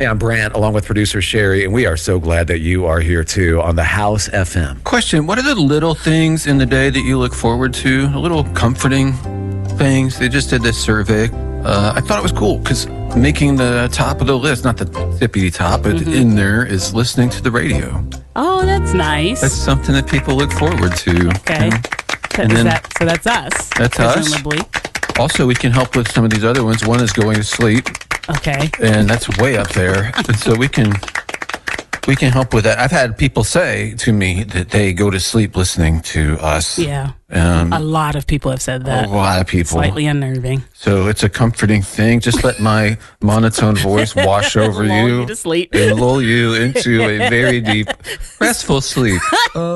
Hey, I'm Brant, along with producer Sherry, and we are so glad that you are here too on the House FM. Question, what are the little things in the day that you look forward to? The little comforting things? They just did this survey. I thought it was cool because making the top of the list, not the tippity top, but in there is listening to the radio. Oh, that's nice. That's something that people look forward to. Okay. And then, So that's us. That's presumably. us. Also, we can help with some of these other ones. One is going to sleep. Okay. And that's way up there. And so we can help with that. I've had people say to me that they go to sleep listening to us. Yeah. A lot of people have said that. A lot of people. Slightly unnerving. So it's a comforting thing. Just let my monotone voice wash over Lull you you to sleep. and lull you into a very deep, restful sleep.